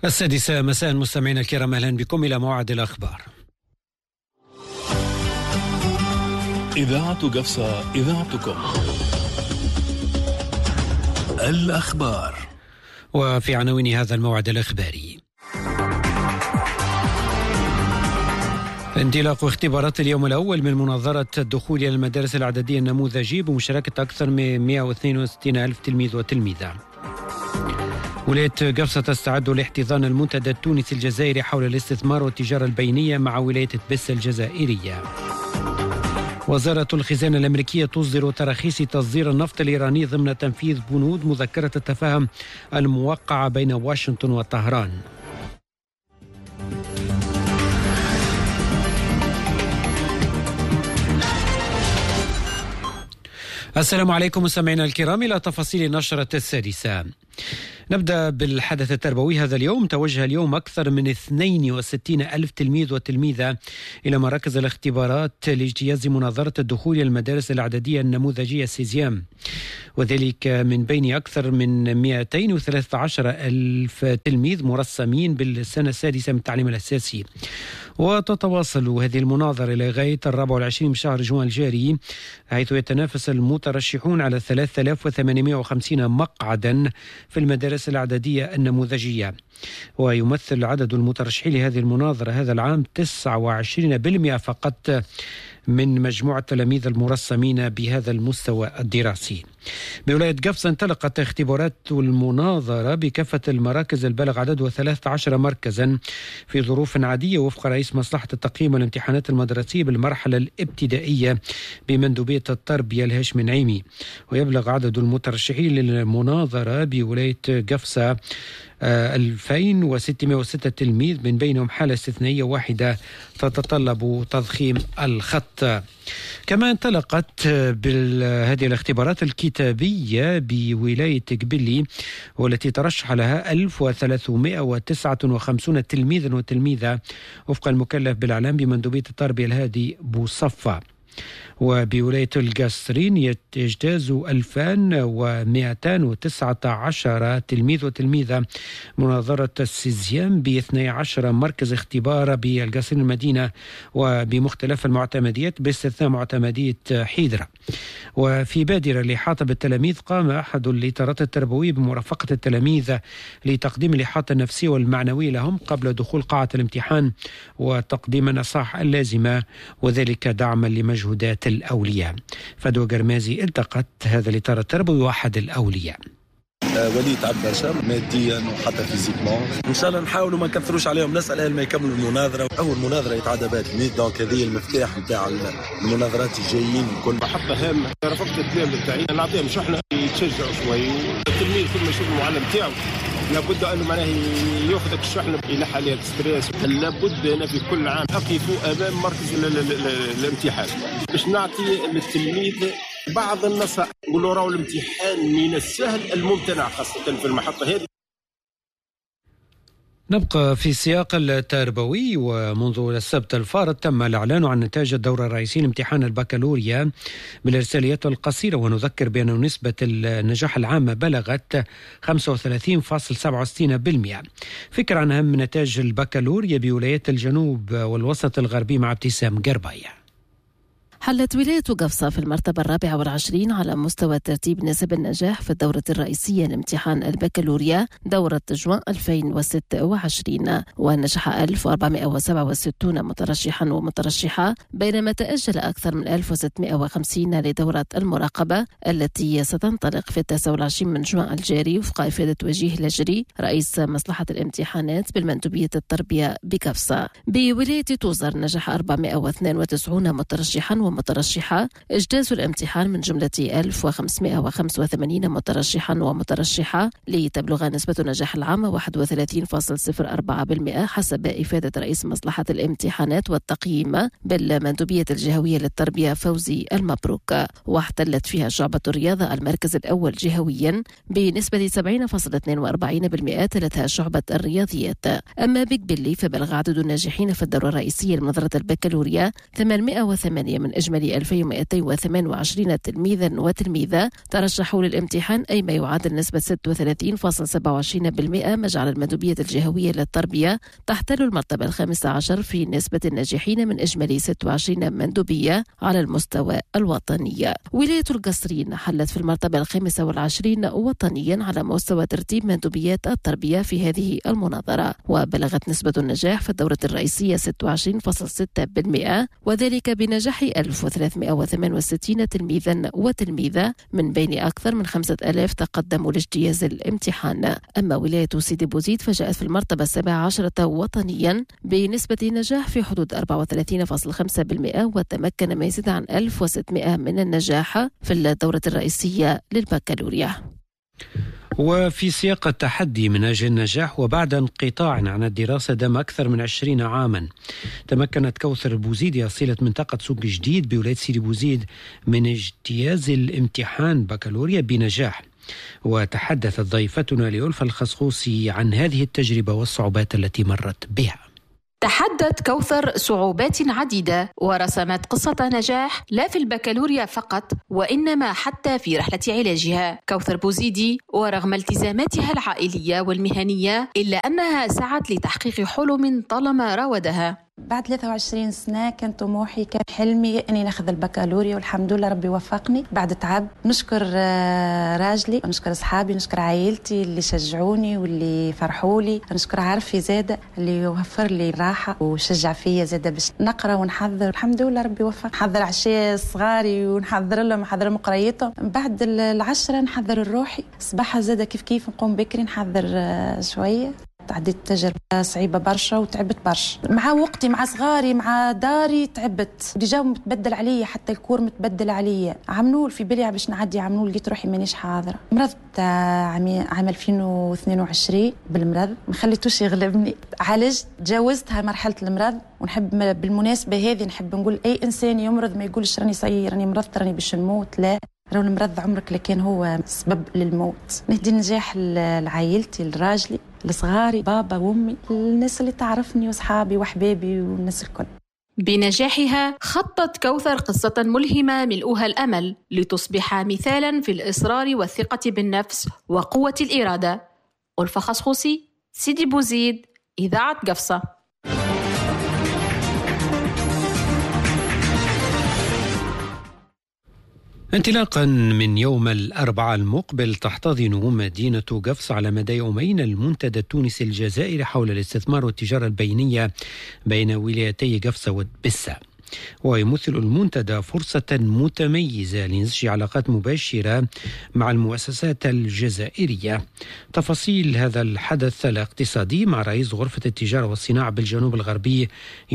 السادسة مساء مستمعينا الكرام، أهلا بكم إلى موعد الأخبار. إذاعة قفصة، إذاعتكم الأخبار. وفي عناوين هذا الموعد الإخباري: انطلاق اختبارات اليوم الأول من منظرة الدخول إلى المدارس الإعدادية النموذجية بمشاركة أكثر من 162 ألف تلميذ وتلميذة. ولاية قفصة تستعد لاحتضان المنتدى التونسي الجزائري حول الاستثمار والتجارة البينية مع ولاية بس الجزائرية. وزارة الخزانة الأمريكية تصدر تراخيص تصدير النفط الإيراني ضمن تنفيذ بنود مذكرة التفاهم الموقعة بين واشنطن وطهران. السلام عليكم مستمعينا الكرام، إلى تفاصيل نشرة السادسة. نبدأ بالحدث التربوي. هذا اليوم توجه اليوم أكثر من 62 ألف تلميذ وتلميذة إلى مراكز الاختبارات لاجتياز مناظرة الدخول إلى المدارس الإعدادية النموذجية سيزيام، وذلك من بين أكثر من 213 ألف تلميذ مرسمين بالسنة السادسة من التعليم الأساسي. وتتواصل هذه المناظرة إلى غاية 24 من شهر جوان الجاري، حيث يتنافس المترشحون على 3850 مقعدا في المدارس الإعدادية النموذجية. ويمثل عدد المترشحين لهذه المناظرة هذا العام 29% فقط من مجموعة التلاميذ المرسمين بهذا المستوى الدراسي. بولاية قفصة انطلقت اختبارات المناظرة بكافة المراكز البالغ عددها 13 مركزا في ظروف عادية وفق رئيس مصلحة التقييم والامتحانات المدرسية بالمرحلة الابتدائية بمندوبية التربية الهاشم نعيمي. ويبلغ عدد المترشحين للمناظرة بولاية قفصة 2606 تلميذ، من بينهم حالة استثنائية واحدة تتطلب تضخيم الخط. كما انطلقت بهذه الاختبارات الكتابية بولاية قبلي، والتي ترشح لها 1359 تلميذا وتلميذة وفق المكلف بالإعلام بمندوبية التربية الهادي بوصفة. وبولاية القصرين يجتاز 2219 تلميذ وتلميذة مناظرة السيزيام ب 12 مركز اختبار بالقصرين المدينة وبمختلف المعتمديات باستثناء معتمدية حيدرة. وفي بادرة لإحاطة بالتلاميذ، قام أحد الإطارات التربوية بمرافقة التلاميذ لتقديم الإحاطة النفسية والمعنوية لهم قبل دخول قاعة الامتحان وتقديم النصائح اللازمة، وذلك دعما لمجهودات الأولياء. فدوى قرمازي التقت هذا الإطار التربوي واحد الأولياء. وليد عبد باشا ماديا وحتى فيزيكمون، ان شاء الله نحاولوا ما نكثروش عليهم، نسال هل ما يكملوا المناظره. اول مناظره يتعدى بها تلميذ، دونك هذه المفتاح نتاع المناظرات الجايين. كل حتى هام رفقت التلاميذ تاعي نعطيهم شحنه يتشجعوا شوي. التلميذ كل ما يشوف المعلم تاعو لابد انه معناه ياخذ الشحنه ينحى عليها الستريس. لابد انا في كل عام اقف امام مركز الامتحان باش نعطي للتلميذ بعض النصائح، نقولوا راهو الامتحان من السهل الممتنع خاصه في المحطه هذه. نبقى في السياق التربوي، ومنذ السبت الفارط تم الإعلان عن نتائج الدورة الرئيسية لامتحان البكالوريا بالإرساليات القصيرة، ونذكر بأن نسبة النجاح العامة بلغت 35.67%. فكرة عن أهم نتائج البكالوريا بولايات الجنوب والوسط الغربي مع ابتسام قرباية. حلت ولاية قفصة في المرتبة 24 على مستوى ترتيب نسب النجاح في الدورة الرئيسية لامتحان البكالوريا دورة جوان 2026، ونجح 1467 مترشحا ومترشحة، بينما تأجل أكثر من 1650 لدورة المراقبة التي ستنطلق في 29 من جوان الجاري وفق إفادة وجيه لجري رئيس مصلحة الامتحانات بالمندوبية التربية بقفصة. بولاية توزر نجح 492 مترشحا ومترشحة، اجتازوا الامتحان من جملة 1585 مترشحا ومترشحة، لتبلغ نسبة النجاح العامة 31.04% حسب إفادة رئيس مصلحة الامتحانات والتقييم بالمندوبية الجهوية للتربية فوزي المبروك. واحتلت فيها شعبة الرياضة المركز الأول جهويا بنسبة 70.42%، تلتها شعبة الرياضيات. أما بقبلي فبلغ عدد الناجحين في الدورة الرئيسية لمنظرة البكالوريا 808 من إجمالي 2228 تلميذا وتلميذة ترشحوا للامتحان، أي ما يعادل نسبة 36.27%، ما جعل المندوبية الجهوية للتربية تحتل المرتبة 15 في نسبة الناجحين من إجمالي 26 مندوبية على المستوى الوطني. ولاية القصرين حلت في المرتبة 25 وطنيا على مستوى ترتيب مندوبيات التربية في هذه المناظرة، وبلغت نسبة النجاح في الدورة الرئيسية 26.6%، وذلك بنجاح 1368 تلميذا وتلميذة من بين أكثر من 5000 تقدموا لاجتياز الامتحان. أما ولاية سيدي بوزيد فجاءت في المرتبة 17 وطنيا بنسبة نجاح في حدود 34.5%، وتمكن ما يزيد عن 1600 من النجاح في الدورة الرئيسية للبكالوريا. وفي سياق التحدي من أجل النجاح وبعد انقطاع عن الدراسة دام أكثر من 20 عاما، تمكنت كوثر البوزيدي أصيلة منطقة سوق جديد بولاية سيدي بوزيد من اجتياز الامتحان بكالوريا بنجاح. وتحدثت ضيفتنا لألفا الخصخوصي عن هذه التجربة والصعوبات التي مرت بها. تحدت كوثر صعوبات عديدة ورسمت قصة نجاح لا في البكالوريا فقط وإنما حتى في رحلة علاجها. كوثر بوزيدي ورغم التزاماتها العائلية والمهنية إلا أنها سعت لتحقيق حلم طالما راودها. بعد 23 سنة كان طموحي، كان حلمي أني ناخذ البكالوريا، والحمد لله ربي وفقني بعد تعب. نشكر راجلي، نشكر أصحابي، نشكر عائلتي اللي شجعوني واللي فرحولي، نشكر عارفي زادة اللي وفر لي الراحة وشجع فيا زادة باش نقرأ ونحضر. الحمد لله ربي وفق. نحضر عشاء صغاري ونحضر لهم، نحضر لهم قرايتهم. بعد 10 نحضر الروحي، صباحها زادة كيف نقوم بكري نحضر شوية. عديت تجربة صعيبة برشا وتعبت برشا مع وقتي مع صغاري مع داري، تعبت ديجا متبدل عليا، حتى الكور متبدل عليا. عمنول في بالي باش نعدي عمنول، لقيت روحي مانيش حاضرة. مرضت عام 2022 بالمرض، ما خليتوش يغلبني، عالجت، تجاوزتها مرحلة المرض. ونحب بالمناسبة هذه نحب نقول أي إنسان يمرض ما يقولش راني صغير راني مرضت راني باش نموت، لا، راهو المرض عمرك لكن هو سبب للموت. نهدي نجاح لعائلتي، لراجلي، لصغاري، بابا وامي، الناس اللي تعرفني واصحابي واحبابي والناس الكل. بنجاحها خطت كوثر قصة ملهمة ملؤها الأمل لتصبح مثالا في الإصرار والثقة بالنفس وقوة الإرادة. ألفا خصخوصي، سيدي بوزيد، إذاعة قفصة. انطلاقا من يوم الأربعاء المقبل تحتضن مدينة قفص على مدى يومين المنتدى التونسي الجزائري حول الاستثمار والتجارة البينية بين ولايتي قفص وبسة، ويمثل المنتدى فرصة متميزة لنسج علاقات مباشرة مع المؤسسات الجزائرية. تفاصيل هذا الحدث الاقتصادي مع رئيس غرفة التجارة والصناعة بالجنوب الغربي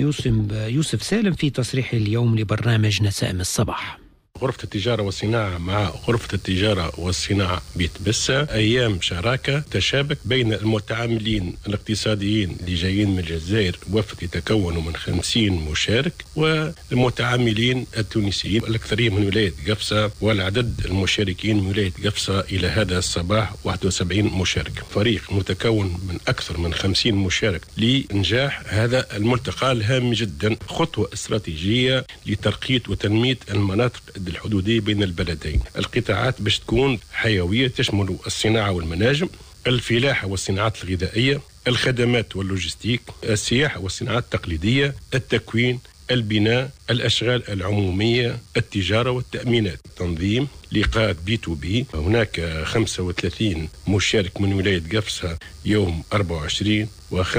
يوسف سالم في تصريح اليوم لبرنامج نسائم الصباح. غرفة التجارة والصناعة مع غرفة التجارة والصناعة بيت بسة أيام شراكة تشابك بين المتعاملين الاقتصاديين اللي جايين من الجزائر، وفد يتكون من 50 مشارك، والمتعاملين التونسيين الأكثرية من ولاية قفصة، والعدد المشاركين من ولاية قفصة إلى هذا الصباح 71 مشارك. فريق متكون من أكثر من 50 مشارك لإنجاح هذا الملتقى الهام جدا، خطوة استراتيجية لترقية وتنمية المناطق الحدودية بين البلدين. القطاعات باش تكون حيوية تشمل الصناعة والمناجم، الفلاحة والصناعات الغذائية، الخدمات واللوجستيك، السياحة والصناعات التقليدية، التكوين، البناء، الأشغال العمومية، التجارة والتأمينات. تنظيم لقاء B2B، هناك 35 مشارك من ولاية قفصة يوم 24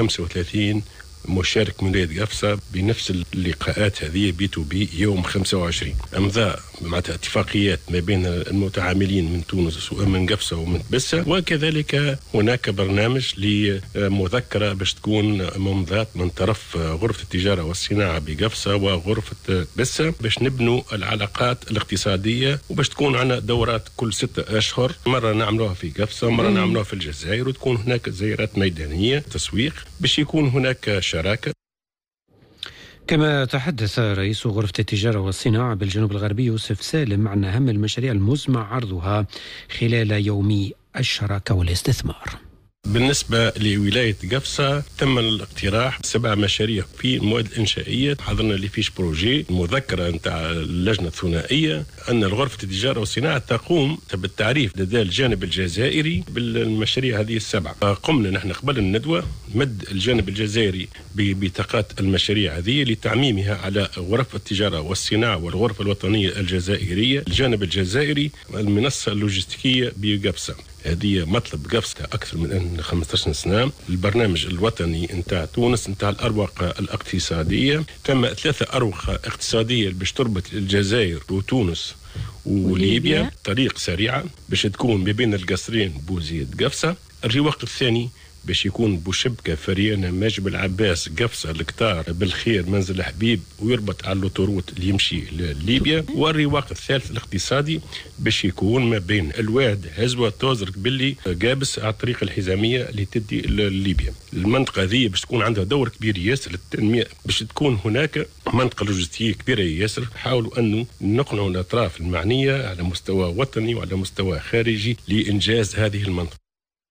و35 مشارك من ولاية قفصة بنفس اللقاءات هذه B2B يوم 25. أمضاء مع اتفاقيات ما بين المتعاملين من تونس ومن قفصة ومن بسة، وكذلك هناك برنامج لمذكرة باش تكون ممضاة من طرف غرفة التجارة والصناعة بقفصة وغرفة بسة باش نبنوا العلاقات الاقتصادية، وباش تكون عنا دورات كل 6 أشهر، مرة نعملوها في قفصة مرة نعملوها في الجزائر، وتكون هناك زيارات ميدانية تسويق باش يكون هناك شراكة. كما تحدث رئيس غرفة التجارة والصناعة بالجنوب الغربي يوسف سالم عن أهم المشاريع المزمع عرضها خلال يوم الشراكة والاستثمار. بالنسبة لولاية قفصة تم الاقتراح 7 مشاريع في المواد الإنشائية. حضرنا اللي فيش بروجي المذكرة نتاع اللجنة الثنائية أن الغرفة التجارة والصناعة تقوم بالتعريف لدى الجانب الجزائري بالمشاريع هذه 7. قمنا نحن قبل الندوة مد الجانب الجزائري ببطاقات المشاريع هذه لتعميمها على غرف التجارة والصناعة والغرفة الوطنية الجزائرية. الجانب الجزائري المنصة اللوجستيكية بقفصة، هذه مطلب قفصة أكثر من 15 سنة. البرنامج الوطني نتاع تونس نتاع الأروقة الاقتصادية، ثم 3 أروقة اقتصادية باش تربط الجزائر وتونس وليبيا طريق سريعة باش تكون ما بين القصرين بوزيد قفصة. الرواق الثاني باش يكون بوشبكة فريانة ماجب العباس قفصة الكتار بالخير منزل حبيب ويربط على اللوتوروت اللي يمشي لليبيا. والرواق الثالث الاقتصادي باش يكون ما بين الواد هزوة توزرك باللي قابس على الطريق الحزامية اللي تدي لليبيا. المنطقة هذه باش تكون عندها دور كبير ياسر للتنمية، باش تكون هناك منطقة لوجستية كبيرة ياسر. حاولوا أنه نقنعوا الأطراف المعنية على مستوى وطني وعلى مستوى خارجي لإنجاز هذه المنطقة.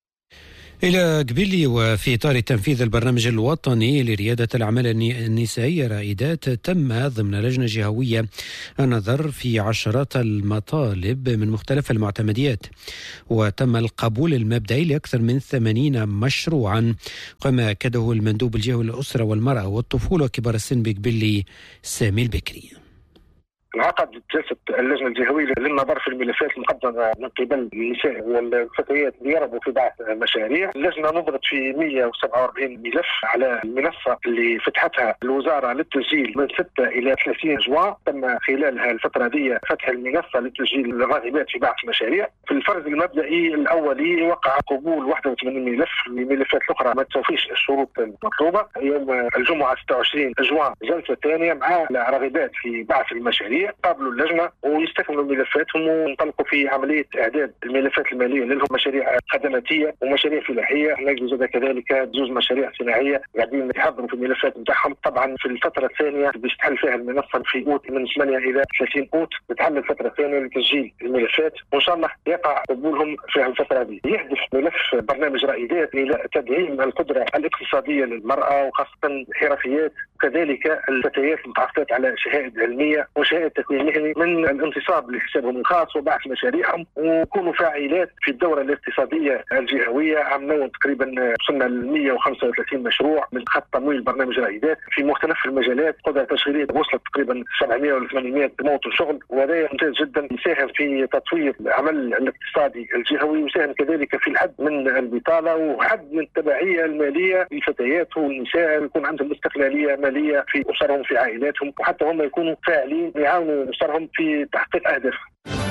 إلى قبيلي وفي إطار تنفيذ البرنامج الوطني لريادة الأعمال النسائية رائدات، تم ضمن لجنة جهوية النظر في عشرات المطالب من مختلف المعتمديات، وتم القبول المبدئي لأكثر من 80 مشروعا قام أكده المندوب الجهوي للأسرة والمرأة والطفولة وكبار السن بقبيلي سامي البكري. انعقد جلسة اللجنة الجهوية للنظر في الملفات المقدمة من قبل النساء والفتيات اللي يرغبوا في بعث مشاريع. اللجنة نظرت في 147 ملف على المنصة اللي فتحتها الوزارة للتسجيل من 6 إلى 30 جوان. تم خلالها الفترة دي فتح المنصة لتسجيل الراغبات في بعث مشاريع. في الفرز المبدئي الأولي وقع قبول 81 ملف. الملفات الأخرى ما توفيش الشروط المطلوبة. يوم الجمعة 26 جوان جلسة ثانية مع راغبات في بعث المشاريع قابلوا اللجنة ويستكملوا ملفاتهم وينطلقوا في عملية إعداد الملفات المالية لهم مشاريع خدماتية ومشاريع فلاحية. نجد كذلك 2 مشاريع صناعية قاعدين يحضروا في الملفات نتاعهم. طبعا في الفترة الثانية بيستحل فيها المنصة في أوت من 8 إلى 30 أوت بتحل الفترة الثانية لتسجيل الملفات، وإن شاء الله يقع قبولهم في الفترة دي. يهدف ملف برنامج رائدات إلى تدعيم القدرة الاقتصادية للمرأة وخاصة الحرفيات وكذلك الفتيات المتعاقدات على شهادة علمية وشهادة تكوين مهني من الانتصاب لحسابهم الخاص وبعث مشاريعهم ويكونوا فاعلات في الدورة الاقتصادية الجهوية. عام نون تقريبا وصلنا ل 135 مشروع من خط تمويل برنامج رائدات في مختلف المجالات. قدرة تشغيلية وصلت تقريبا 700 ولا 800 موطن شغل، وهذا ممتاز جدا يساهم في تطوير العمل الاقتصادي الجهوي ويساهم كذلك في الحد من البطالة وحد من التبعية المالية للفتيات والنساء، يكون عندهم استقلالية مالية في أسرهم في عائلاتهم وحتى هم يكونوا فاعلين يعاونوا أسرهم في تحقيق أهدافهم.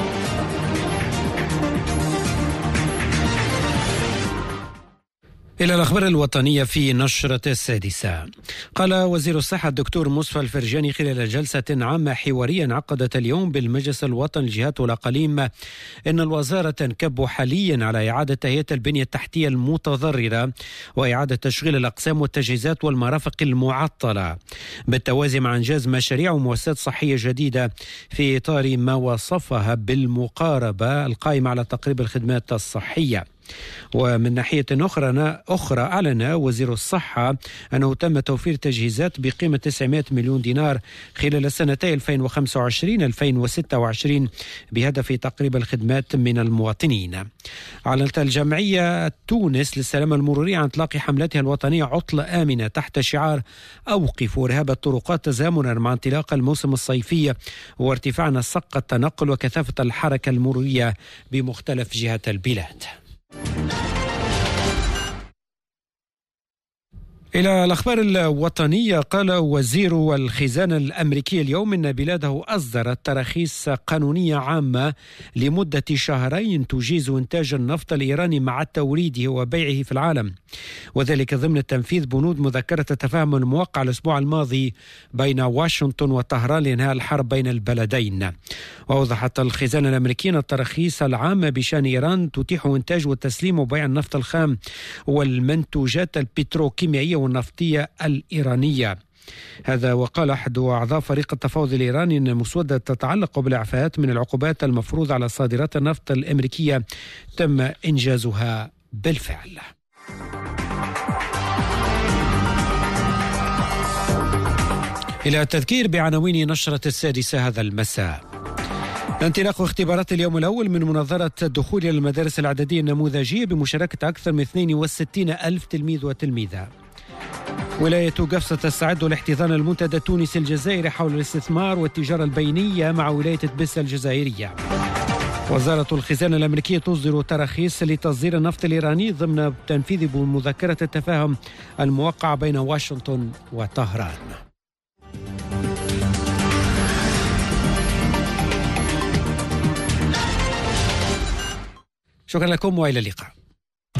إلى الأخبار الوطنية في نشرة السادسة. قال وزير الصحة الدكتور مصطفى الفرجاني خلال جلسة عامة حوارية انعقدت اليوم بالمجلس الوطني للجهات والأقاليم إن الوزارة تنكب حاليا على إعادة تهيئة البنية التحتية المتضررة وإعادة تشغيل الأقسام والتجهيزات والمرافق المعطلة بالتوازي مع إنجاز مشاريع ومؤسسات صحية جديدة في إطار ما وصفها بالمقاربة القائمة على تقريب الخدمات الصحية. ومن ناحية أخرى أعلن وزير الصحة أنه تم توفير تجهيزات بقيمة 900 مليون دينار خلال السنتين 2025-2026 بهدف تقريب الخدمات من المواطنين. أعلنت الجمعية تونس للسلامة المرورية عن إطلاق حملتها الوطنية عطلة آمنة تحت شعار أوقفوا إرهاب الطرقات تزامنا مع انطلاق الموسم الصيفي وارتفاع نسق التنقل وكثافة الحركة المرورية بمختلف جهات البلاد. إلى الأخبار الوطنية. قال وزير الخزانة الأمريكي اليوم إن بلاده أصدرت تراخيص قانونية عامة لمدة 2 شهر تجيز إنتاج النفط الإيراني مع توريده وبيعه في العالم، وذلك ضمن تنفيذ بنود مذكرة التفاهم الموقع الأسبوع الماضي بين واشنطن وطهران لإنهاء الحرب بين البلدين. وأوضحت الخزانة الأمريكية التراخيص العامة بشأن إيران تتيح إنتاج وتسليم وبيع النفط الخام والمنتوجات البتروكيميائية والنفطية الإيرانية. هذا وقال أحد أعضاء فريق التفاوض الإيراني أن مسودة تتعلق بالإعفاءات من العقوبات المفروضة على صادرات النفط الأمريكية تم إنجازها بالفعل. إلى التذكير بعناوين نشرة 6 هذا المساء. انطلاق اختبارات اليوم الأول من منظرة الدخول إلى المدارس الإعدادية النموذجية بمشاركة أكثر من 62 ألف تلميذ وتلميذة. ولاية قفصة تستعد لاحتضان المنتدى التونسي الجزائري حول الاستثمار والتجارة البينية مع ولاية تبسة الجزائرية. وزارة الخزانة الأمريكية تصدر تراخيص لتصدير النفط الإيراني ضمن تنفيذ مذكرة التفاهم الموقعة بين واشنطن وطهران. شكرا لكم وإلى اللقاء.